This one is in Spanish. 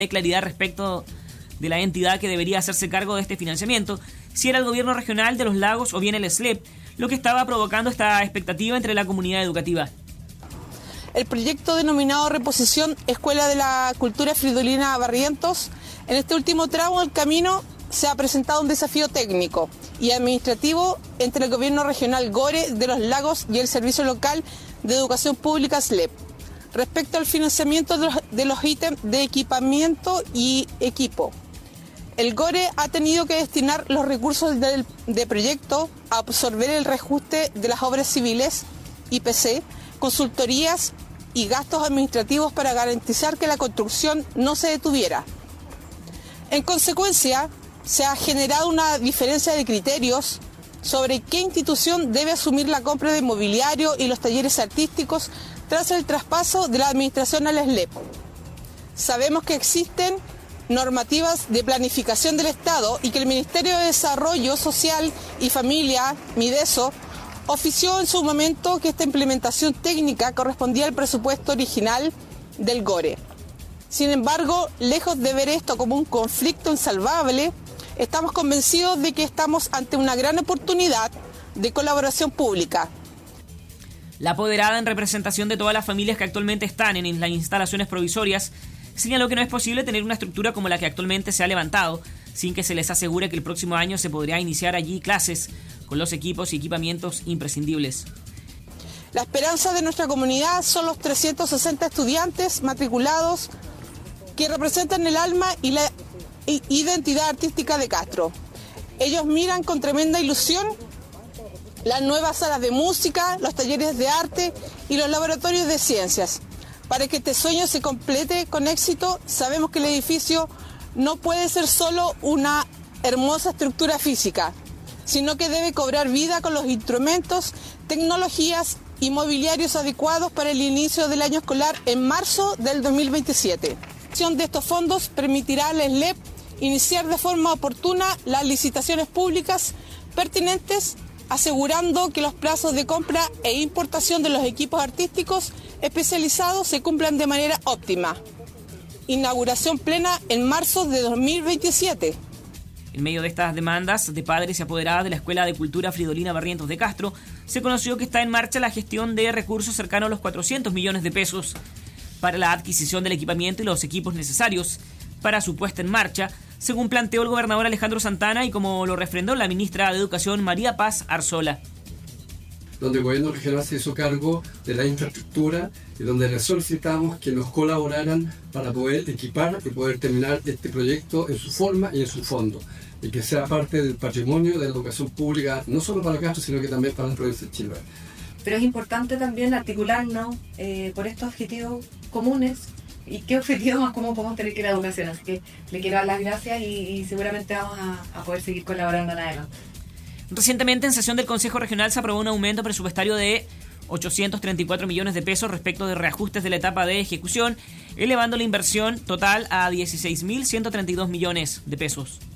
de claridad respecto de la entidad que debería hacerse cargo de este financiamiento, si era el gobierno regional de los lagos o bien el SLEP, lo que estaba provocando esta expectativa entre la comunidad educativa. El proyecto denominado Reposición Escuela de la Cultura Fridolina Barrientos, en este último tramo del camino se ha presentado un desafío técnico y administrativo entre el gobierno regional Gore de los Lagos y el Servicio Local de Educación Pública SLEP. Respecto al financiamiento de los ítems de equipamiento y equipo, el Gore ha tenido que destinar los recursos de proyecto a absorber el reajuste de las obras civiles, IPC, consultorías y gastos administrativos para garantizar que la construcción no se detuviera. En consecuencia, se ha generado una diferencia de criterios sobre qué institución debe asumir la compra de mobiliario y los talleres artísticos tras el traspaso de la administración al SLEP. Sabemos que existen normativas de planificación del Estado y que el Ministerio de Desarrollo Social y Familia, MIDESO, ofició en su momento que esta implementación técnica correspondía al presupuesto original del Gore. Sin embargo, lejos de ver esto como un conflicto insalvable, estamos convencidos de que estamos ante una gran oportunidad de colaboración pública. La apoderada, en representación de todas las familias que actualmente están en las instalaciones provisorias, señaló que no es posible tener una estructura como la que actualmente se ha levantado, sin que se les asegure que el próximo año se podrá iniciar allí clases con los equipos y equipamientos imprescindibles. La esperanza de nuestra comunidad son los 360 estudiantes matriculados que representan el alma y la identidad artística de Castro. Ellos miran con tremenda ilusión las nuevas salas de música, los talleres de arte y los laboratorios de ciencias. Para que este sueño se complete con éxito, sabemos que el edificio no puede ser solo una hermosa estructura física, sino que debe cobrar vida con los instrumentos, tecnologías y mobiliarios adecuados para el inicio del año escolar en marzo del 2027. La acción de estos fondos permitirá al SLEP iniciar de forma oportuna las licitaciones públicas pertinentes, asegurando que los plazos de compra e importación de los equipos artísticos especializados se cumplan de manera óptima. Inauguración plena en marzo de 2027. En medio de estas demandas de padres y apoderadas de la Escuela de Cultura Fridolina Barrientos de Castro, se conoció que está en marcha la gestión de recursos cercanos a los 400 millones de pesos para la adquisición del equipamiento y los equipos necesarios para su puesta en marcha, según planteó el gobernador Alejandro Santana y como lo refrendó la ministra de Educación María Paz Arzola. Donde el gobierno regional se hizo cargo de la infraestructura y donde le solicitamos que nos colaboraran para poder equipar y poder terminar este proyecto en su forma y en su fondo, y que sea parte del patrimonio de la educación pública, no solo para Castro, sino que también para la provincia de Chiloé. Pero es importante también articularnos por estos objetivos comunes. ¿Y qué objetivos más común podemos tener que la educación? Así que le quiero dar las gracias y seguramente vamos a poder seguir colaborando en adelante. Recientemente, en sesión del Consejo Regional, se aprobó un aumento presupuestario de 834 millones de pesos respecto de reajustes de la etapa de ejecución, elevando la inversión total a 16.132 millones de pesos.